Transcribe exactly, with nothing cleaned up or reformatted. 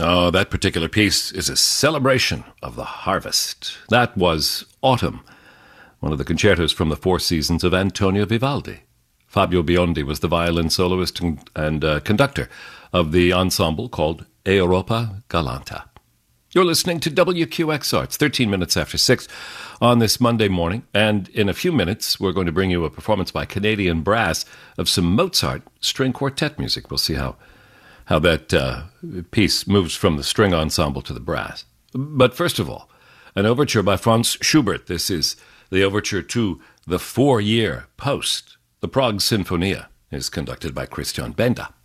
Oh, that particular piece is a celebration of the harvest. That was Autumn, one of the concertos from the Four Seasons of Antonio Vivaldi. Fabio Biondi was the violin soloist and, and uh, conductor of the ensemble called Europa Galanta. You're listening to W Q X R. It's thirteen minutes after six on this Monday morning, and in a few minutes we're going to bring you a performance by Canadian Brass of some Mozart string quartet music. We'll see how how that uh, piece moves from the string ensemble to the brass. But first of all, an overture by Franz Schubert. This is the overture to the Four-Year Post. The Prague Sinfonia is conducted by Christian Benda.